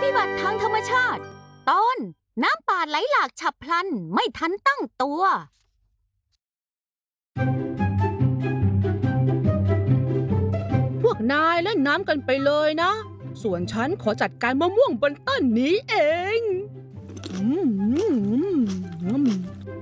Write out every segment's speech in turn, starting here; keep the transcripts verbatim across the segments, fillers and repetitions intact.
พิบัติทางธรรมชาติตอนน้ำป่าไหลหลากฉับพลันไม่ทันตั้งตัวพวกนายเล่นน้ำกันไปเลยนะส่วนฉันขอจัดการมะม่วงบนต้นนี้เองอืมอืมอืม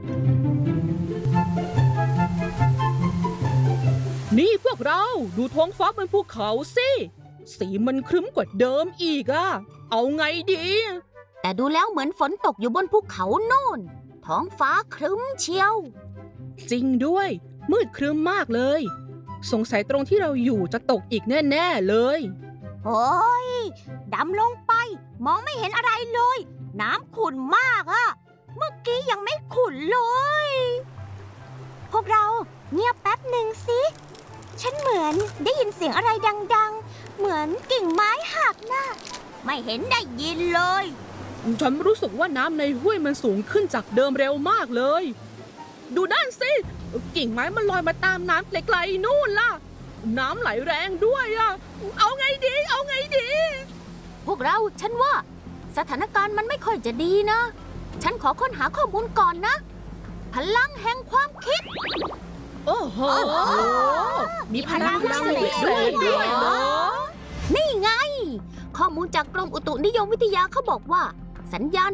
นี่พวกเราดูท้องฟ้าบนภูเขาสิสีมันครึ้มกว่าเดิมอีกอะเอาไงดีแต่ดูแล้วเหมือนฝนตกอยู่บนภูเขาโน่นท้องฟ้าครึ้มเชียวจริงด้วยมืดครึ้มมากเลยสงสัยตรงที่เราอยู่จะตกอีกแน่ๆเลยโอ้ยดำลงไปมองไม่เห็นอะไรเลยน้ำขุ่นมากอะเมื่อกี้ยังไม่ขุ่นเลยพวกเราเงียบแป๊บหนึ่งสิฉันเหมือนได้ยินเสียงอะไรดังๆเหมือนกิ่งไม้หักนะไม่เห็นได้ยินเลยฉันรู้สึกว่าน้ำในห้วยมันสูงขึ้นจากเดิมเร็วมากเลยดูด้านสิกิ่งไม้มันลอยมาตามน้ำไกลๆนู่นล่ะน้ำไหลแรงด้วยอ่ะเอาไงดีเอาไงดีพวกเราฉันว่าสถานการณ์มันไม่ค่อยจะดีนะฉันขอค้นหาข้อมูลก่อนนะพลังแห่งความคิดโอ้โหมีพลังพิเศษด้วยเหรอนี่ไงข้อมูลจากกรมอุตุนิยมวิทยาเขาบอกว่าสัญญาณ